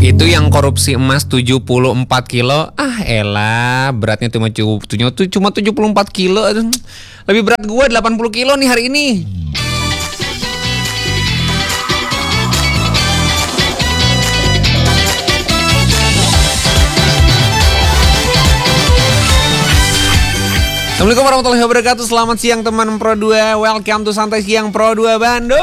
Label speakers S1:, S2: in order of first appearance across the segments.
S1: Itu yang korupsi emas 74 kilo. Ah elah, beratnya cuma 74 kilo. Aduh, lebih berat gue 80 kilo nih hari ini. Assalamualaikum warahmatullahi wabarakatuh. Selamat siang teman Pro 2. Welcome to Santai Siang Pro 2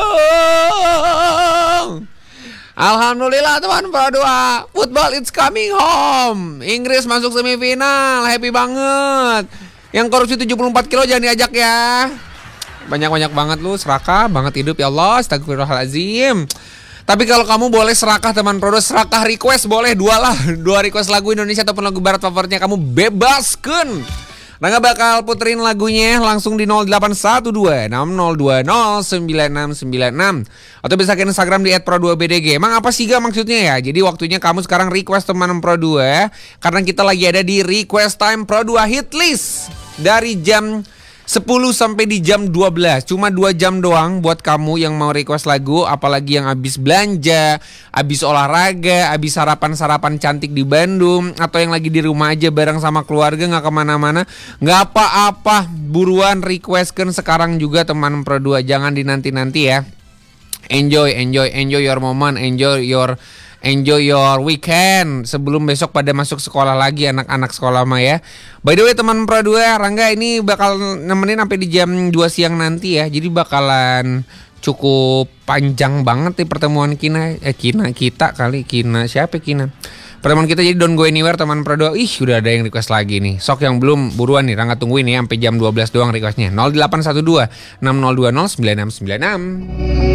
S1: Bandung. Alhamdulillah teman Pro 2, football it's coming home. Inggris masuk semifinal, happy banget. Yang korupsi 74 kilo jangan diajak ya. Banyak-banyak banget lu, serakah banget hidup ya Allah, astagfirullahaladzim. Tapi kalau kamu boleh serakah teman Pro 2, serakah request boleh, dua request lagu Indonesia ataupun lagu barat favoritnya kamu bebaskan. Rangga bakal puterin lagunya langsung di 0812-6020-9696 atau bisa ke Instagram di @pro2bdg. Emang apa sih maksudnya ya? Jadi waktunya kamu sekarang request teman Pro 2 karena kita lagi ada di request time Pro 2 hit list dari jam 10 sampai di jam 12. Cuma 2 jam doang buat kamu yang mau request lagu. Apalagi yang habis belanja, habis olahraga, habis sarapan-sarapan cantik di Bandung, atau yang lagi di rumah aja bareng sama keluarga gak kemana-mana. Gak apa-apa, buruan requestkan sekarang juga teman Pro 2. Jangan dinanti-nanti ya. Enjoy your moment, enjoy your weekend sebelum besok pada masuk sekolah lagi anak-anak sekolah mah ya. By the way teman Pro 2, Rangga ini bakal nemenin sampai di jam 2 siang nanti ya. Jadi bakalan cukup panjang banget nih pertemuan pertemuan kita, jadi don't go anywhere teman Pro 2. Udah ada yang request lagi nih. Sok yang belum buruan nih, Rangga tungguin ya sampai jam 12 doang requestnya. 0812 6020 9696.